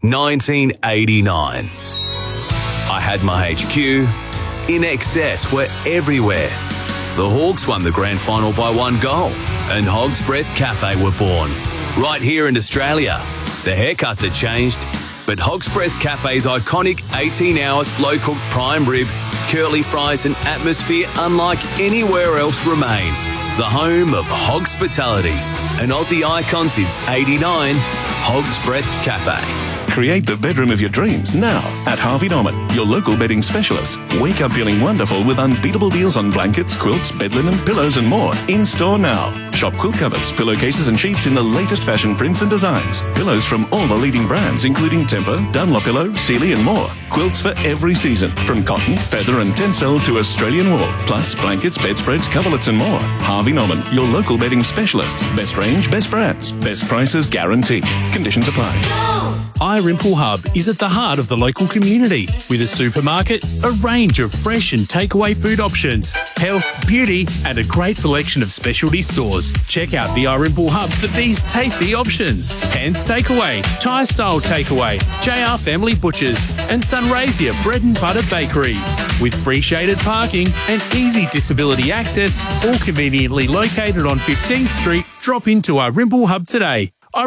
1989. I had my HQ. In excess were everywhere. The Hawks won the grand final by 1 goal, and Hog's Breath Cafe were born. Right here in Australia. The haircuts had changed, but Hog's Breath Cafe's iconic 18-hour slow-cooked prime rib, curly fries and atmosphere unlike anywhere else remain. The home of Hogspitality, an Aussie icon since '89, Hog's Breath Cafe. Create the bedroom of your dreams now at Harvey Norman, your local bedding specialist. Wake up feeling wonderful with unbeatable deals on blankets, quilts, bed linen, pillows and more. In store now. Shop quilt covers, pillowcases and sheets in the latest fashion prints and designs. Pillows from all the leading brands including Tempur, Dunlopillow, Sealy and more. Quilts for every season, from cotton, feather and tencel to Australian wool. Plus blankets, bedspreads, coverlets and more. Harvey Norman, your local bedding specialist. Best range, best brands, best prices guaranteed. Conditions apply. iRimple Hub is at the heart of the local community with a supermarket, a range of fresh and takeaway food options, health, beauty and a great selection of specialty stores. Check out the iRimple Hub for these tasty options: Hands Takeaway, Thai Style Takeaway, JR Family Butchers and Sunraysia Bread and Butter Bakery. With free shaded parking and easy disability access, all conveniently located on 15th Street, drop into iRimple Hub today.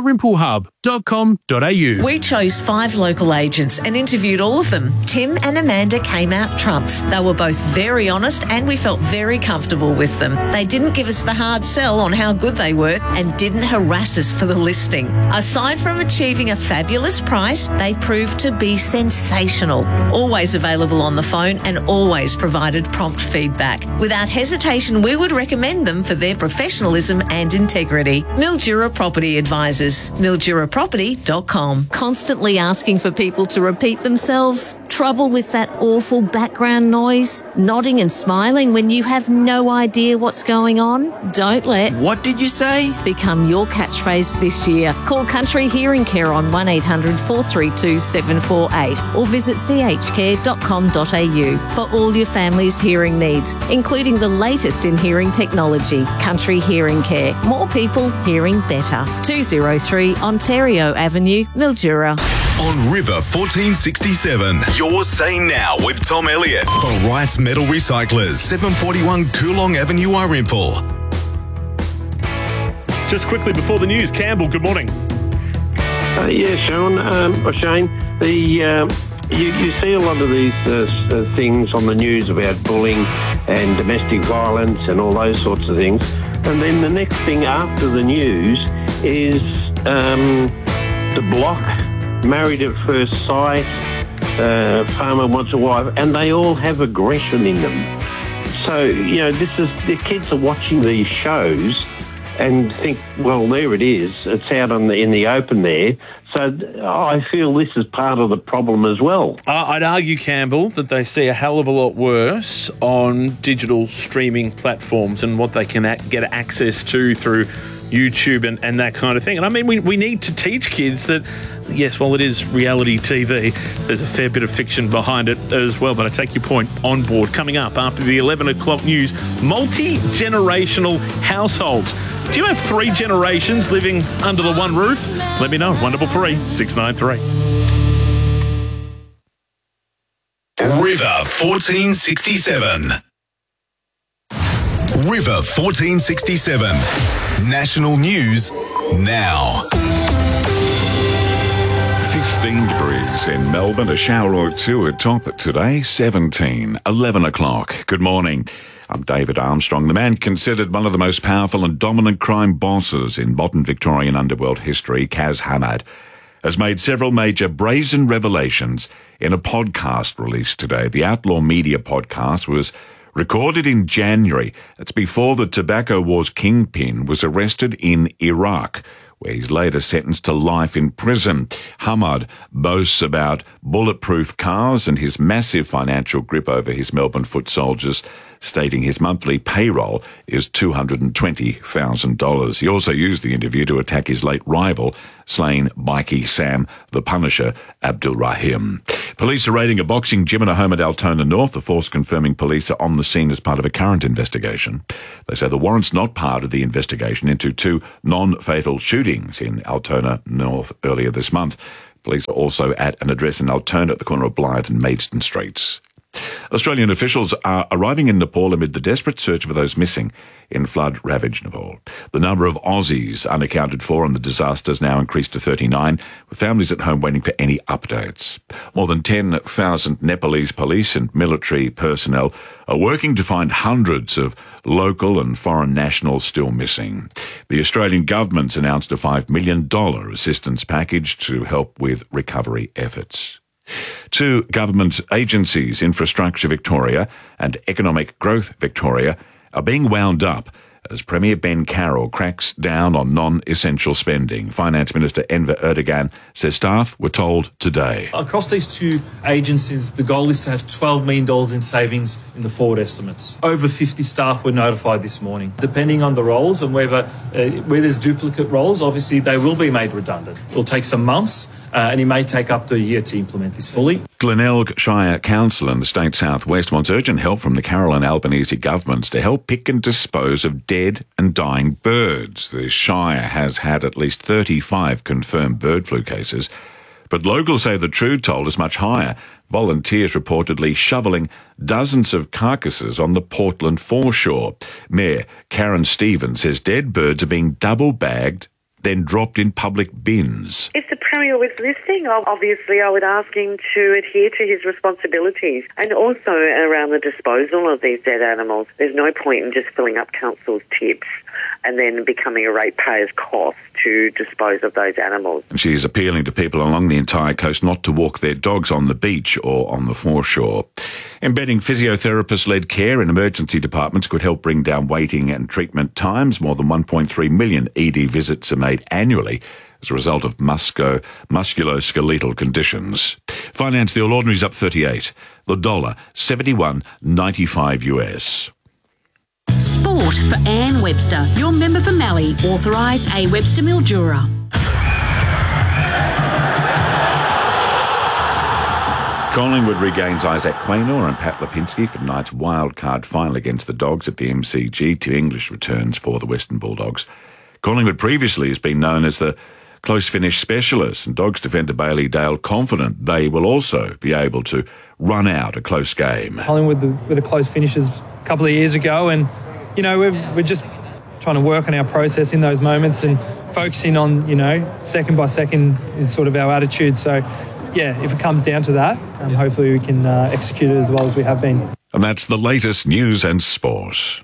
iRimpleHub.com.au. We chose 5 local agents and interviewed all of them. Tim and Amanda came out trumps. They were both very honest and we felt very comfortable with them. They didn't give us the hard sell on how good they were and didn't harass us for the listing. Aside from achieving a fabulous price, they proved to be sensational. Always available on the phone and always provided prompt feedback. Without hesitation, we would recommend them for their professionalism and integrity. Mildura Property Advisors. MilduraProperty.com. Constantly asking for people to repeat themselves? Trouble with that awful background noise? Nodding and smiling when you have no idea what's going on? Don't let What did you say? become your catchphrase this year. Call Country Hearing Care on 1800 432 748 or visit chcare.com.au for all your family's hearing needs, including the latest in hearing technology. Country Hearing Care. More people hearing better. 203 Ontario Avenue, Mildura. On River 1467, you're saying now with Tom Elliott for Wright's Metal Recyclers, 741 Coolong Avenue, iRimple. Just quickly before the news, Campbell, good morning. Sean, or Shane, you see a lot of these things on the news about bullying and domestic violence and all those sorts of things. And then the next thing after the news is the block, Married at First Sight, Farmer Wants a Wife, and they all have aggression in them. So, the kids are watching these shows and think, well, there it is. It's out in the open there. So I feel this is part of the problem as well. I'd argue, Campbell, that they see a hell of a lot worse on digital streaming platforms and what they can get access to through YouTube and that kind of thing. And I mean, we need to teach kids that, yes, while it is reality TV, there's a fair bit of fiction behind it as well. But I take your point on board. Coming up after the 11 o'clock news, multi-generational households. Do you have 3 generations living under the one roof? Let me know. 133 693. River 1467. River 1467. National news now. 15 degrees in Melbourne, a shower or two at top today, 17, 11 o'clock. Good morning. I'm David Armstrong. The man considered one of the most powerful and dominant crime bosses in modern Victorian underworld history, Kaz Hamad, has made several major brazen revelations in a podcast released today. The Outlaw Media podcast was recorded in January. That's before the Tobacco Wars kingpin was arrested in Iraq, where he's later sentenced to life in prison. Hamad boasts about bulletproof cars and his massive financial grip over his Melbourne foot soldiers, stating his monthly payroll is $220,000. He also used the interview to attack his late rival, slain Bikie Sam, the Punisher, Abdul Rahim. Police are raiding a boxing gym and a home at Altona North. The force confirming police are on the scene as part of a current investigation. They say the warrant's not part of the investigation into 2 non-fatal shootings in Altona North earlier this month. Police are also at an address in Altona at the corner of Blythe and Maidstone Streets. Australian officials are arriving in Nepal amid the desperate search for those missing in flood-ravaged Nepal. The number of Aussies unaccounted for in the disaster has now increased to 39, with families at home waiting for any updates. More than 10,000 Nepalese police and military personnel are working to find hundreds of local and foreign nationals still missing. The Australian government's announced a $5 million assistance package to help with recovery efforts. Two government agencies, Infrastructure Victoria and Economic Growth Victoria, are being wound up as Premier Ben Carroll cracks down on non-essential spending. Finance Minister Enver Erdogan says staff were told today. Across these two agencies, the goal is to have $12 million in savings in the forward estimates. Over 50 staff were notified this morning. Depending on the roles and where there's duplicate roles, obviously they will be made redundant. It will take some months and it may take up to a year to implement this fully. Glenelg Shire Council in the state southwest wants urgent help from the Carroll and Albanese governments to help pick and dispose of dead and dying birds. The Shire has had at least 35 confirmed bird flu cases, but locals say the true toll is much higher. Volunteers reportedly shoveling dozens of carcasses on the Portland foreshore. Mayor Karen Stevens says dead birds are being double-bagged, then dropped in public bins. If the Premier was listening, obviously I would ask him to adhere to his responsibilities, and also around the disposal of these dead animals. There's no point in just filling up council's tips and then becoming a ratepayer's cost to dispose of those animals. She's appealing to people along the entire coast not to walk their dogs on the beach or on the foreshore. Embedding physiotherapist-led care in emergency departments could help bring down waiting and treatment times. More than 1.3 million ED visits are made annually as a result of musculoskeletal conditions. Finance, the All Ordinary's up 38. The dollar, 71.95 US. Sport for Anne Webster, your member for Mallee, authorised A. Webster Mildura. Collingwood regains Isaac Quaynor and Pat Lipinski for tonight's wildcard final against the Dogs at the MCG. Two English returns for the Western Bulldogs. Collingwood previously has been known as the close finish specialists, and Dogs defender Bailey Dale confident they will also be able to run out a close game. Collingwood with the close finishes a couple of years ago, and you know we're just trying to work on our process in those moments and focusing on second by second is sort of our attitude. So yeah, if it comes down to that, hopefully we can execute it as well as we have been. And that's the latest news and sport.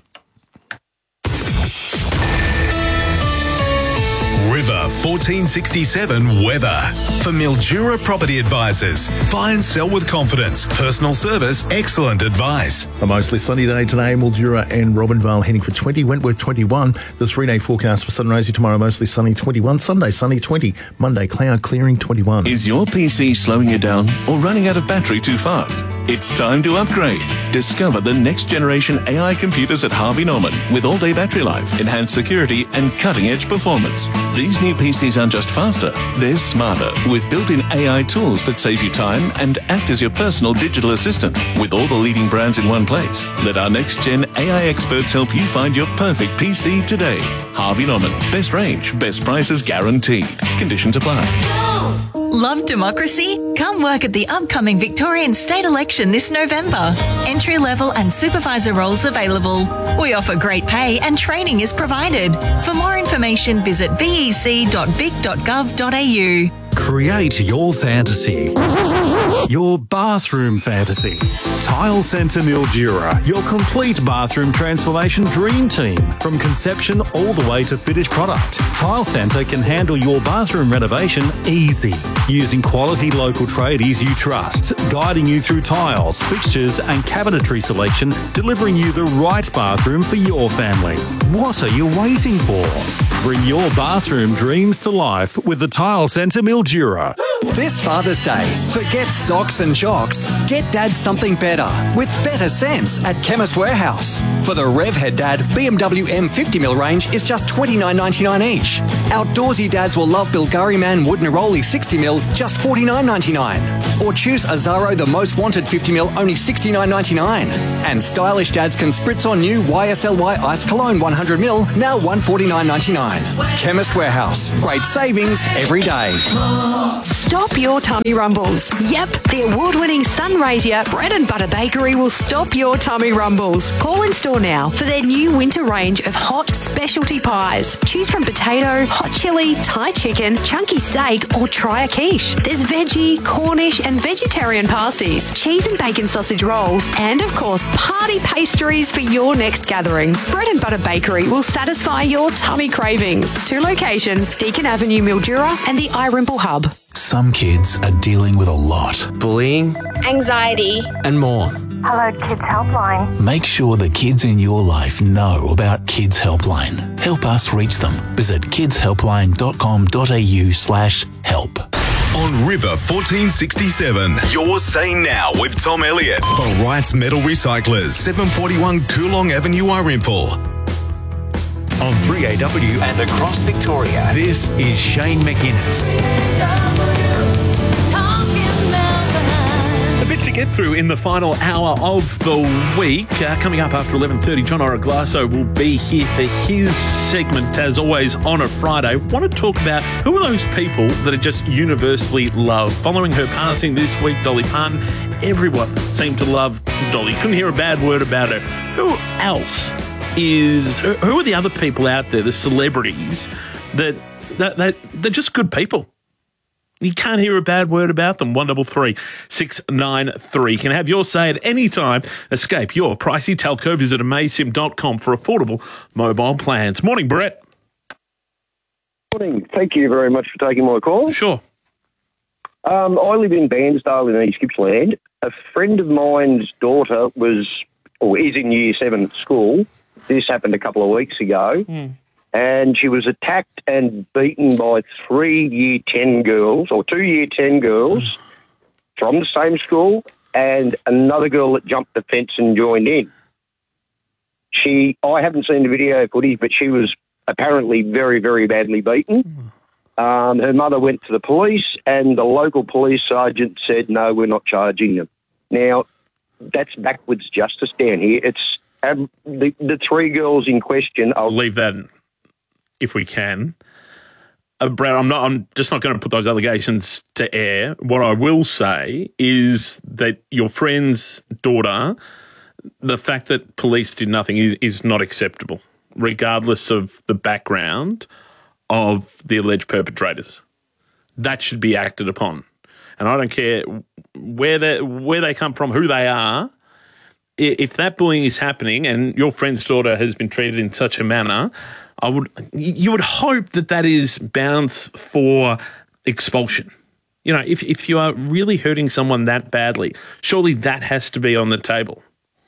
River 1467 weather. For Mildura Property Advisors. Buy and sell with confidence. Personal service, excellent advice. A mostly sunny day today. Mildura and Robinvale heading for 20. Wentworth 21. The 3-day forecast for Sunraysia tomorrow mostly sunny 21. Sunday sunny 20. Monday cloud clearing 21. Is your PC slowing you down or running out of battery too fast? It's time to upgrade. Discover the next generation AI computers at Harvey Norman with all-day battery life, enhanced security and cutting-edge performance. These new PCs aren't just faster, they're smarter, with built-in AI tools that save you time and act as your personal digital assistant, with all the leading brands in one place. Let our next-gen AI experts help you find your perfect PC today. Harvey Norman. Best range, best prices guaranteed. Conditions apply. Love democracy? Come work at the upcoming Victorian state election this November. Entry-level and supervisor roles available. We offer great pay and training is provided. For more information, visit bec.vic.gov.au. Create your fantasy. Your bathroom fantasy. Tile Centre Mildura, your complete bathroom transformation dream team. From conception all the way to finished product. Tile Centre can handle your bathroom renovation easy. Using quality local tradies you trust, guiding you through tiles, fixtures and cabinetry selection, delivering you the right bathroom for your family. What are you waiting for? Bring your bathroom dreams to life with the Tile Centre Mildura. This Father's Day, forget socks and jocks, get Dad something better with better sense at Chemist Warehouse. For the Revhead Dad BMW M50mm range is just $29.99 each. Outdoorsy dads will love Bulgari Man Wood Neroli 60mm, just $49.99. Or choose Azaro The Most Wanted 50mm, only $69.99. And stylish dads can spritz on new YSLY Ice Cologne 100ml, now $149.99. Chemist Warehouse. Great savings every day. Stop your tummy rumbles. Yep, the award-winning Sunraysia Bread and Butter Bakery will stop your tummy rumbles. Call in store now for their new winter range of hot specialty pies. Choose from potato, hot chili, Thai chicken, chunky steak, or try a quiche. There's veggie, Cornish, and vegetarian pasties, cheese and bacon sausage rolls, and of course, party pastries for your next gathering. Bread and Butter Bakery will satisfy your tummy cravings. 2 locations, Deakin Avenue, Mildura, and the iRimple Hub. Some kids are dealing with a lot. Bullying, anxiety, and more. Hello Kids Helpline. Make sure the kids in your life know about Kids Helpline. Help us reach them. Visit kidshelpline.com.au/help. On River 1467, you're saying now with Tom Elliott for Wright's Metal Recyclers, 741 Coolong Avenue, Irimple. On 3AW and across Victoria, this is Shane McInnes. A bit to get through in the final hour of the week. Coming up after 11:30, John Oraglasso will be here for his segment, as always, on a Friday. I want to talk about who are those people that are just universally loved. Following her passing this week, Dolly Parton, everyone seemed to love Dolly. Couldn't hear a bad word about her. Who else who are the other people out there, the celebrities, that they're just good people? You can't hear a bad word about them. 133 693. Can have your say at any time. Escape your pricey telco. Visit amazsim.com for affordable mobile plans. Morning, Brett. Morning. Thank you very much for taking my call. Sure. I live in Bairnsdale in East Gippsland. A friend of mine's daughter is in Year 7 at school. This happened a couple of weeks ago. And she was attacked and beaten by 3 Year 10 girls, or 2 Year 10 girls from the same school, and another girl that jumped the fence and joined in. I haven't seen the video footage, but she was apparently very, very badly beaten. Her mother went to the police, and the local police sergeant said, no, we're not charging them. Now, that's backwards justice down here. It's the 3 girls in question. I'll leave that if we can. Brad, I'm just not going to put those allegations to air. What I will say is that your friend's daughter, the fact that police did nothing is not acceptable, regardless of the background of the alleged perpetrators. That should be acted upon. And I don't care where they come from, who they are. If that bullying is happening and your friend's daughter has been treated in such a manner, you would hope that is bounds for expulsion. You know, if you are really hurting someone that badly, surely that has to be on the table.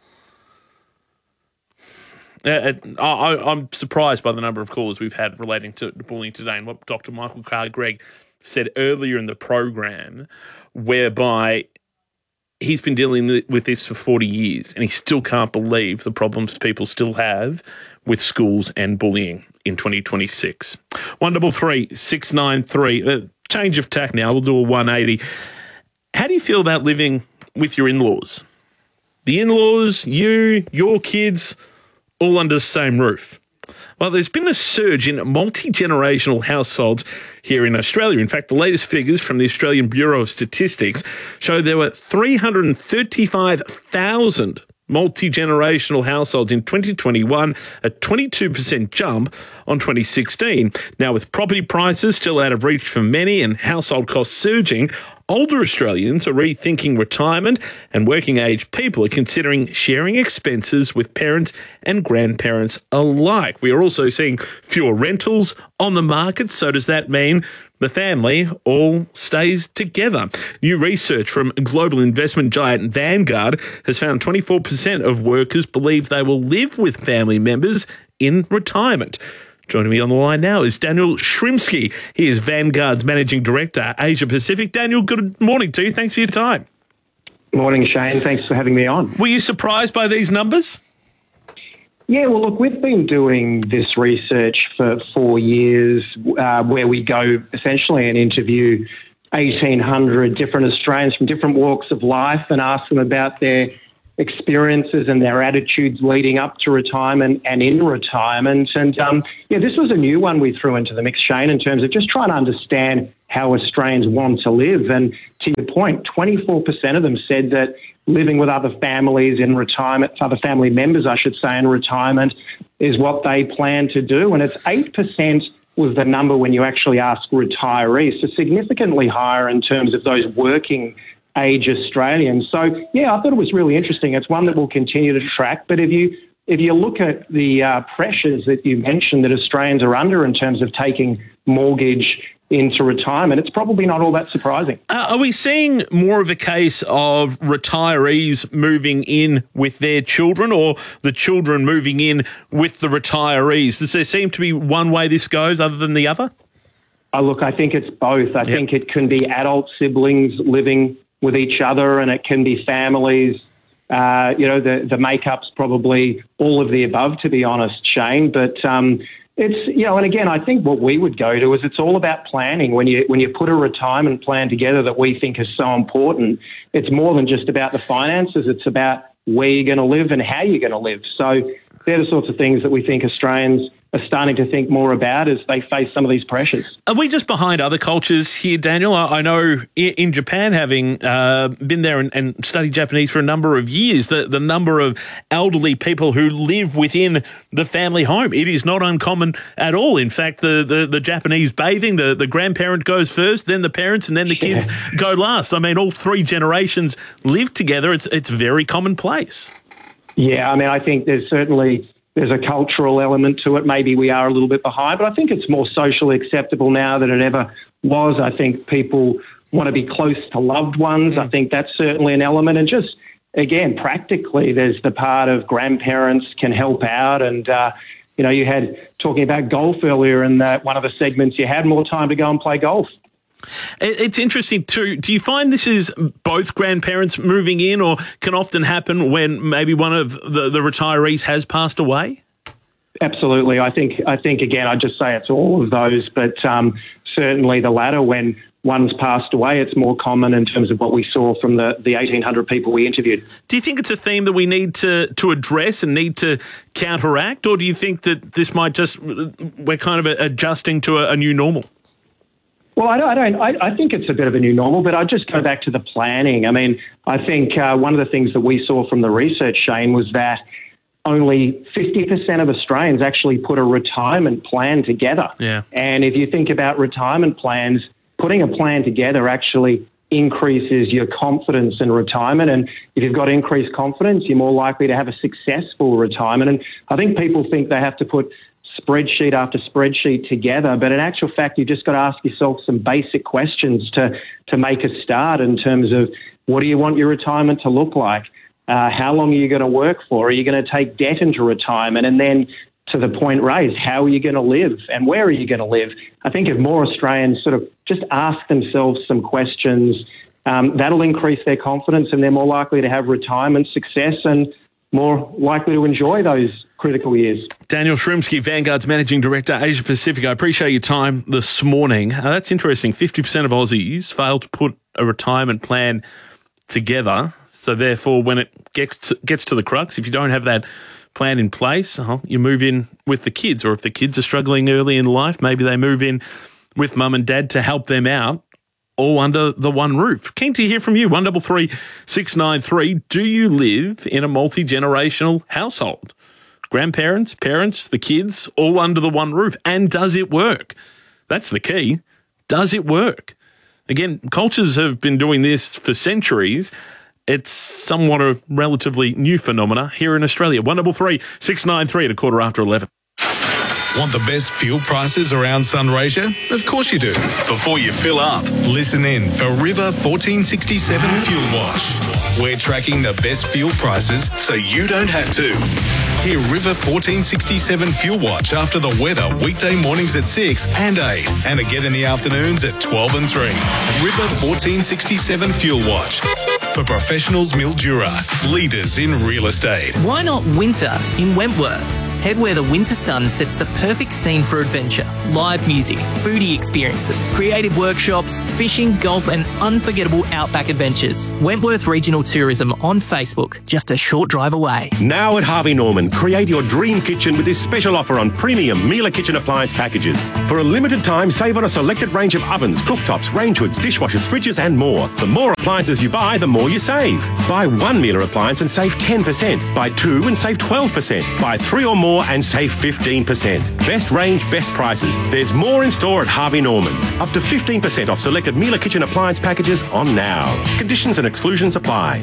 I'm surprised by the number of calls we've had relating to bullying today and what Dr. Michael Carr-Gregg said earlier in the program, whereby he's been dealing with this for 40 years and he still can't believe the problems people still have with schools and bullying in 2026. 133 693. Change of tack now. We'll do a 180. How do you feel about living with your in-laws? The in-laws, you, your kids, all under the same roof. Well, there's been a surge in multi-generational households here in Australia. In fact, the latest figures from the Australian Bureau of Statistics show there were 335,000 multi-generational households in 2021, a 22% jump on 2016. Now, with property prices still out of reach for many and household costs surging, older Australians are rethinking retirement, and working-age people are considering sharing expenses with parents and grandparents alike. We are also seeing fewer rentals on the market, so does that mean the family all stays together? New research from global investment giant Vanguard has found 24% of workers believe they will live with family members in retirement. Joining me on the line now is Daniel Shrimsky. He is Vanguard's Managing Director, Asia Pacific. Daniel, good morning to you. Thanks for your time. Morning, Shane. Thanks for having me on. Were you surprised by these numbers? Yeah, well, look, we've been doing this research for 4 years where we go essentially and interview 1,800 different Australians from different walks of life and ask them about their experiences and their attitudes leading up to retirement and in retirement. And, this was a new one we threw into the mix, Shane, in terms of just trying to understand how Australians want to live. And to your point, 24% of them said that living with other families in retirement, other family members, I should say, in retirement is what they plan to do. And it's 8% was the number when you actually ask retirees, so significantly higher in terms of those working age Australians. So, yeah, I thought it was really interesting. It's one that we'll continue to track. But if you look at the pressures that you mentioned that Australians are under in terms of taking mortgage into retirement, it's probably not all that surprising. Are we seeing more of a case of retirees moving in with their children or the children moving in with the retirees? Does there seem to be one way this goes other than the other? Look, I think it's both. I think it can be adult siblings living with each other, and it can be families. The makeup's probably all of the above, to be honest, Shane. But it's, and again, I think what we would go to is it's all about planning. When you put a retirement plan together that we think is so important, it's more than just about the finances. It's about where you're going to live and how you're going to live. So they're the sorts of things that we think Australians are starting to think more about as they face some of these pressures. Are we just behind other cultures here, Daniel? I know in Japan, having been there and studied Japanese for a number of years, the number of elderly people who live within the family home, it is not uncommon at all. In fact, the Japanese bathing, the grandparent goes first, then the parents, and then the kids go last. I mean, all three generations live together. It's very commonplace. Yeah, I mean, I think there's a cultural element to it. Maybe we are a little bit behind, but I think it's more socially acceptable now than it ever was. I think people want to be close to loved ones. I think that's certainly an element. And just, again, practically, there's the part of grandparents can help out. And, you had talking about golf earlier in one of the segments, you had more time to go and play golf. It's interesting too. Do you find this is both grandparents moving in, or can often happen when maybe one of the retirees has passed away? Absolutely. I think again, I'd just say it's all of those, but certainly the latter. When one's passed away, it's more common in terms of what we saw from the 1,800 people we interviewed. Do you think it's a theme that we need to address and need to counteract, or do you think that this might we're kind of adjusting to a new normal? Well, I think it's a bit of a new normal, but I just go back to the planning. I mean, I think one of the things that we saw from the research, Shane, was that only 50% of Australians actually put a retirement plan together. Yeah. And if you think about retirement plans, putting a plan together actually increases your confidence in retirement. And if you've got increased confidence, you're more likely to have a successful retirement. And I think people think they have to put spreadsheet after spreadsheet together, but in actual fact, you just got to ask yourself some basic questions to make a start in terms of what do you want your retirement to look like? How long are you going to work for? Are you going to take debt into retirement? And then to the point raised, how are you going to live and where are you going to live? I think if more Australians sort of just ask themselves some questions, that'll increase their confidence and they're more likely to have retirement success and more likely to enjoy those critical years. Daniel Shrymsky, Vanguard's Managing Director, Asia Pacific. I appreciate your time this morning. That's interesting. 50% of Aussies fail to put a retirement plan together. So therefore, when it gets to the crux, if you don't have that plan in place, you move in with the kids. Or if the kids are struggling early in life, maybe they move in with mum and dad to help them out, all under the one roof. Keen to hear from you. 133 693. Do you live in a multi-generational household? Grandparents, parents, the kids, all under the one roof. And does it work? That's the key. Does it work? Again, cultures have been doing this for centuries. It's somewhat a relatively new phenomena here in Australia. 133 693 at 11:15. Want the best fuel prices around Sunraysia? Of course you do. Before you fill up, listen in for River 1467 Fuel Watch. We're tracking the best fuel prices so you don't have to. Hear River 1467 Fuel Watch after the weather weekday mornings at 6 and 8 and again in the afternoons at 12 and 3. River 1467 Fuel Watch. For professionals, Mildura, leaders in real estate. Why not winter in Wentworth? Head where the winter sun sets the perfect scene for adventure. Live music, foodie experiences, creative workshops, fishing, golf and unforgettable outback adventures. Wentworth Regional Tourism on Facebook, just a short drive away. Now at Harvey Norman, create your dream kitchen with this special offer on premium Miele kitchen appliance packages. For a limited time, save on a selected range of ovens, cooktops, range hoods, dishwashers, fridges and more. The more appliances you buy, the more you save. Buy one Miele appliance and save 10%. Buy two and save 12%. Buy three or more and save 15%. Best range, best prices. There's more in store at Harvey Norman. Up to 15% off selected Miele kitchen appliance packages on now. Conditions and exclusions apply.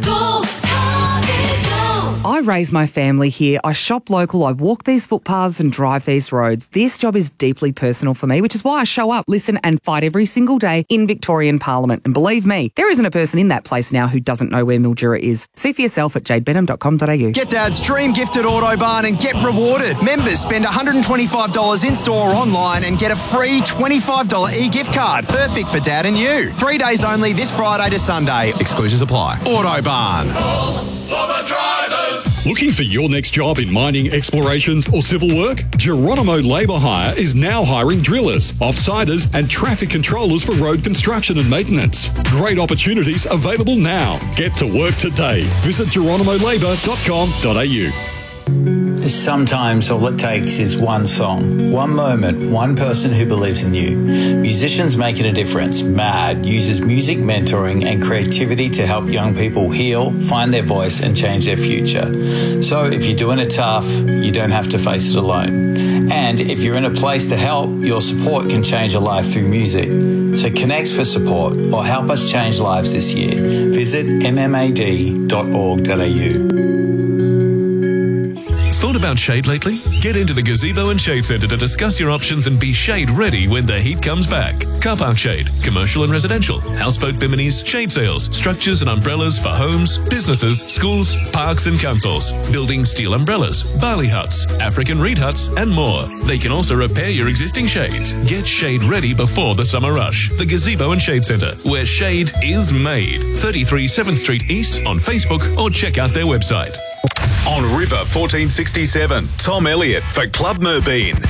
I raise my family here. I shop local. I walk these footpaths and drive these roads. This job is deeply personal for me, which is why I show up, listen and fight every single day in Victorian Parliament. And believe me, there isn't a person in that place now who doesn't know where Mildura is. See for yourself at jadebenham.com.au. Get Dad's Dream Gift at Autobarn and get rewarded. Members spend $125 in-store or online and get a free $25 e-gift card. Perfect for Dad and you. 3 days only this Friday to Sunday. Exclusions apply. Autobarn. For the drivers. Looking for your next job in mining, explorations or civil work? Geronimo Labour Hire is now hiring drillers, offsiders and traffic controllers for road construction and maintenance. Great opportunities available now. Get to work today. Visit geronimolabour.com.au. Sometimes all it takes is one song, one moment, one person who believes in you. Musicians Making a Difference, MAD, uses music mentoring and creativity to help young people heal, find their voice and change their future. So if you're doing it tough, you don't have to face it alone. And if you're in a place to help, your support can change a life through music. So connect for support or help us change lives this year. Visit mmad.org.au. Thought about shade lately? Get into the Gazebo and Shade Centre to discuss your options and be shade ready when the heat comes back. Car park shade, commercial and residential, houseboat biminis, shade sails, structures and umbrellas for homes, businesses, schools, parks and councils, building steel umbrellas, barley huts, African reed huts and more. They can also repair your existing shades. Get shade ready before the summer rush. The Gazebo and Shade Centre, where shade is made. 33 7th Street East on Facebook or check out their website. On River 1467, Tom Elliott for Club Merbeen.